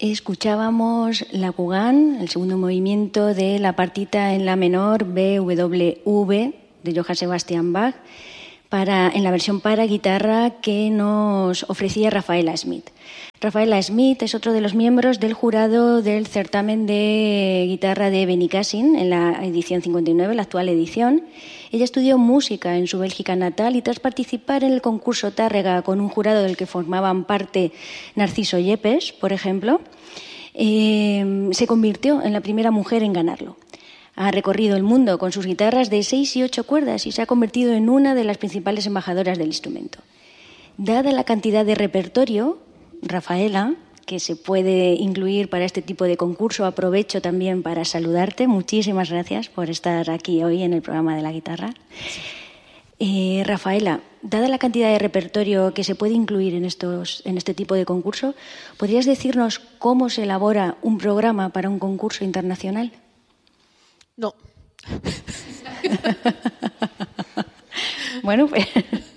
Escuchábamos la Gauguin, el segundo movimiento de la partita en la menor BWV de Johann Sebastian Bach, en la versión para guitarra que nos ofrecía Rafaela Smith. Rafaela Smith es otro de los miembros del jurado del certamen de guitarra de Benicàssim en la edición 59, la actual edición. Ella estudió música en su Bélgica natal y tras participar en el concurso Tárrega con un jurado del que formaban parte Narciso Yepes, por ejemplo, se convirtió en la primera mujer en ganarlo. Ha recorrido el mundo con sus guitarras de 6 y 8 cuerdas y se ha convertido en una de las principales embajadoras del instrumento. Dada la cantidad de repertorio, Rafaela, que se puede incluir para este tipo de concurso, aprovecho también para saludarte. Muchísimas gracias por estar aquí hoy en el programa de la guitarra. Rafaela, dada la cantidad de repertorio que se puede incluir en este tipo de concurso, ¿podrías decirnos cómo se elabora un programa para un concurso internacional? No. Bueno, pues...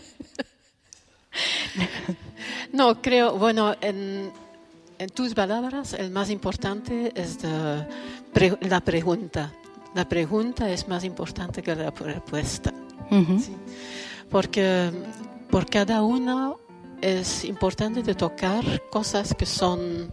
No, creo, bueno, en tus palabras, el más importante es la pregunta. La pregunta es más importante que la respuesta. Uh-huh. ¿Sí? Porque por cada una es importante de tocar cosas que son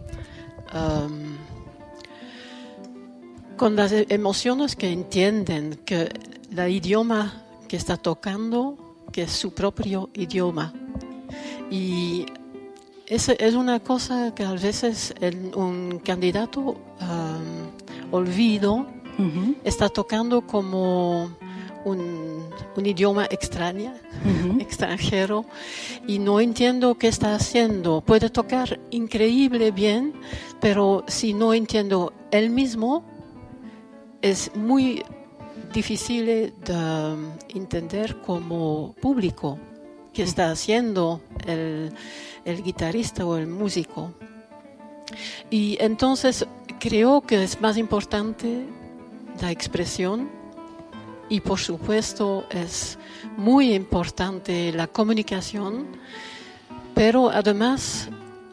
con las emociones que entienden que el idioma que está tocando, que es su propio idioma. Y es una cosa que a veces un candidato olvido, uh-huh, está tocando como un idioma extraño, uh-huh, extranjero, y no entiendo qué está haciendo. Puede tocar increíble bien, pero si no entiendo él mismo, es muy difícil de entender como público qué está haciendo el guitarrista o el músico. Y entonces creo que es más importante la expresión y por supuesto es muy importante la comunicación, pero además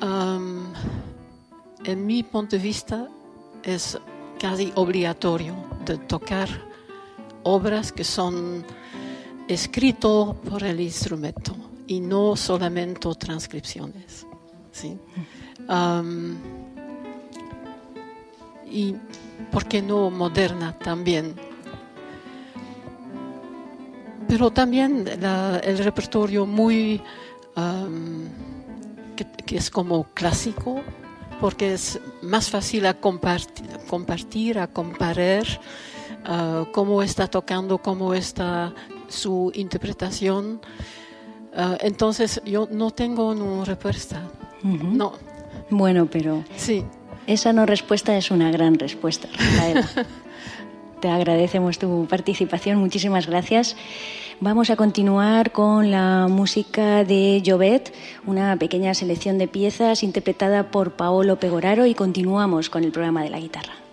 en mi punto de vista es casi obligatorio de tocar obras que son escritas por el instrumento y no solamente transcripciones, ¿sí? Y ¿por qué no moderna también? Pero también el repertorio muy que es como clásico, porque es más fácil a compartir, a comparar cómo está tocando, cómo está su interpretación. Entonces yo no tengo una respuesta. uh-huh. No. Bueno, pero sí, esa no respuesta es una gran respuesta, Rafaela. Te agradecemos tu participación, muchísimas gracias. Vamos a continuar con la música de Llobet, una pequeña selección de piezas interpretada por Paolo Pegoraro, y continuamos con el programa de la guitarra.